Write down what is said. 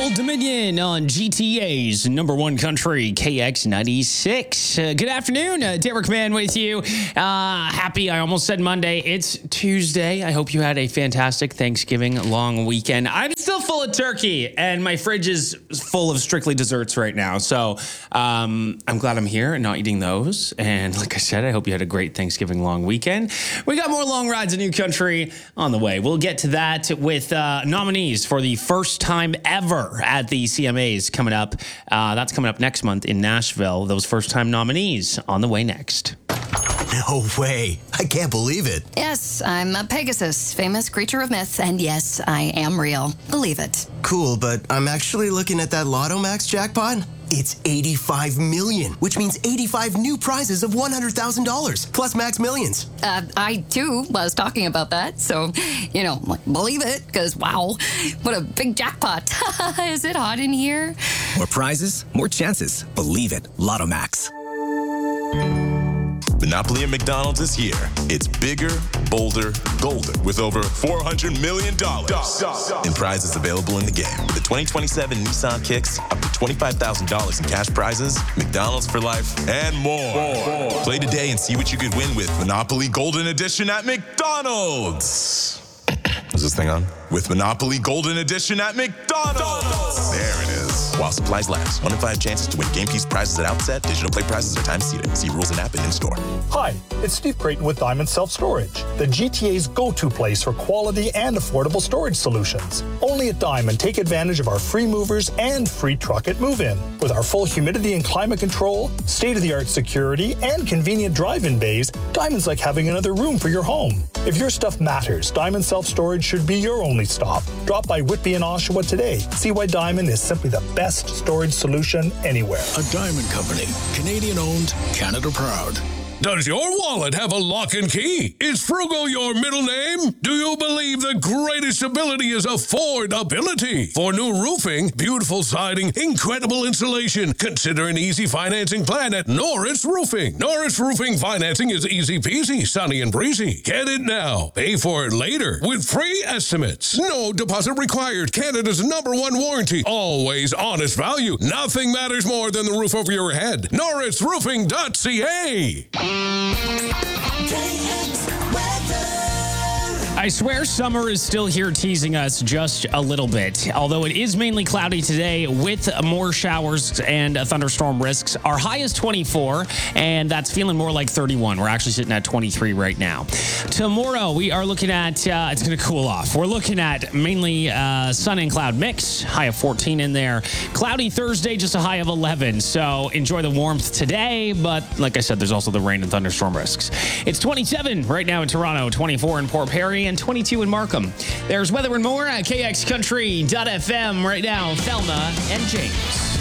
Old Dominion on GTA's number one country, KX96. Good afternoon. Derek Mann with you. Happy, I almost said Monday. It's Tuesday. I hope you had a fantastic Thanksgiving long weekend. I'm still full of turkey, and my fridge is full of strictly desserts right now. So I'm glad I'm here and not eating those. And like I said, I hope you had a great Thanksgiving long weekend. We got more long rides in New Country on the way. We'll get to that with nominees for the first time ever at the CMAs coming up. That's coming up next month in Nashville. Those first-time nominees on the way next. No way. I can't believe it. Yes, I'm a Pegasus, famous creature of myth, and yes, I am real. Believe it. Cool, but I'm actually looking at that Lotto Max jackpot. It's 85 million, which means 85 new prizes of $100,000, plus Max Millions. I, too, was talking about that, so, believe it, because, wow, what a big jackpot. Is it hot in here? More prizes, more chances. Believe it. Lotto Max. Monopoly at McDonald's is here. It's bigger, bolder, golder, with over $400 million in prizes available in the game. With the 2027 Nissan Kicks, up to $25,000 in cash prizes, McDonald's for life, and more. Play today and see what you could win with Monopoly Golden Edition at McDonald's. Is this thing on? With Monopoly Golden Edition at McDonald's. There it is. While supplies last. 1 in 5 chances to win game piece prizes at outset. Digital play prizes are time seated. See rules and app and in-store. Hi, it's Steve Creighton with Diamond Self Storage, the GTA's go-to place for quality and affordable storage solutions. Only at Diamond, take advantage of our free movers and free truck at move-in. With our full humidity and climate control, state-of-the-art security, and convenient drive-in bays, Diamond's like having another room for your home. If your stuff matters, Diamond Self Storage should be your only stop. Drop by Whitby and Oshawa today. See why Diamond is simply the best storage solution anywhere. A Diamond Company, Canadian owned, Canada proud. Does your wallet have a lock and key? Is Frugal your middle name? Do you believe the greatest ability is affordability? For new roofing, beautiful siding, incredible insulation, consider an easy financing plan at Norris Roofing. Norris Roofing financing is easy peasy, sunny and breezy. Get it now. Pay for it later with free estimates. No deposit required. Canada's #1 warranty. Always honest value. Nothing matters more than the roof over your head. NorrisRoofing.ca. I swear summer is still here teasing us just a little bit. Although it is mainly cloudy today with more showers and thunderstorm risks. Our high is 24, and that's feeling more like 31. We're actually sitting at 23 right now. Tomorrow, we are looking at, it's going to cool off. We're looking at mainly sun and cloud mix, high of 14 in there. Cloudy Thursday, just a high of 11. So enjoy the warmth today, but like I said, there's also the rain and thunderstorm risks. It's 27 right now in Toronto, 24 in Port Perry, and 22 in Markham. There's weather and more at KXCountry.fm right now. Thelma and James.